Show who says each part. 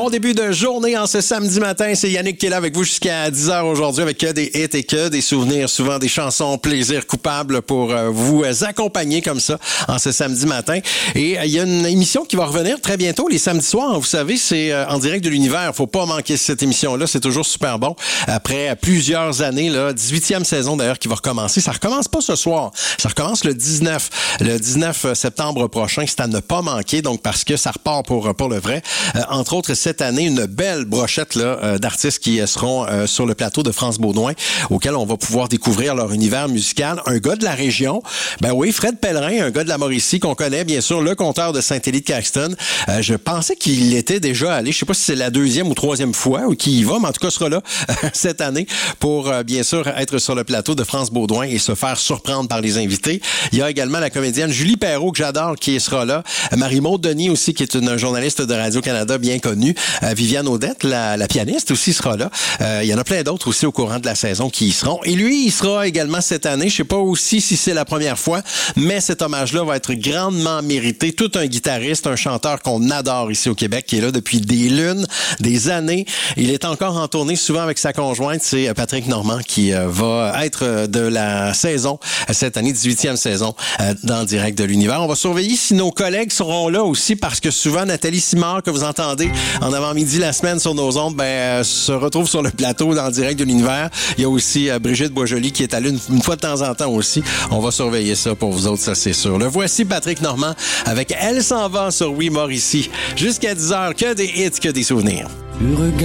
Speaker 1: Bon début de journée en ce samedi matin. C'est Yannick qui est là avec vous jusqu'à 10h aujourd'hui avec que des hits et que des souvenirs, souvent des chansons plaisir coupable pour vous accompagner comme ça en ce samedi matin. Et il y a une émission qui va revenir très bientôt les samedis soirs. Vous savez, c'est en direct de l'univers. Faut pas manquer cette émission-là. C'est toujours super bon. Après plusieurs années, là, 18e saison d'ailleurs qui va recommencer. Ça recommence pas ce soir. Ça recommence le 19 septembre prochain. C'est à ne pas manquer. Donc, parce que ça repart pour le vrai. Entre autres, cette année, une belle brochette là, d'artistes qui seront sur le plateau de France Baudouin, auquel on va pouvoir découvrir leur univers musical. Un gars de la région, ben oui, Fred Pellerin, un gars de la Mauricie qu'on connaît, bien sûr, le conteur de Saint-Élie-de-Caxton. Je pensais qu'il était déjà allé, je sais pas si c'est la deuxième ou troisième fois ou qu'il y va, mais en tout cas sera là cette année pour, bien sûr, être sur le plateau de France Baudouin et se faire surprendre par les invités. Il y a également la comédienne Julie Perrault, que j'adore, qui sera là. Marie-Maude Denis aussi, qui est une journaliste de Radio-Canada bien connue. Viviane Audette, la pianiste aussi sera là. Il y en a plein d'autres aussi au courant de la saison qui y seront. Et lui, il sera également cette année. Je sais pas aussi si c'est la première fois, mais cet hommage-là va être grandement mérité. Tout un guitariste, un chanteur qu'on adore ici au Québec, qui est là depuis des lunes, des années. Il est encore en tournée souvent avec sa conjointe. C'est Patrick Normand qui va être de la saison, cette année, 18e saison, dans Direct de l'Univers. On va surveiller si nos collègues seront là aussi, parce que souvent, Nathalie Simard, que vous entendez en avant-midi la semaine sur nos ondes, se retrouve sur le plateau dans Direct de l'Univers. Il y a aussi Brigitte Boisjoli qui est à l'une une fois de temps en temps aussi. On va surveiller ça pour vous autres, ça c'est sûr. Le voici, Patrick Normand, avec Elle s'en va sur Oui Mauricie. Jusqu'à 10h, que des hits, que des souvenirs.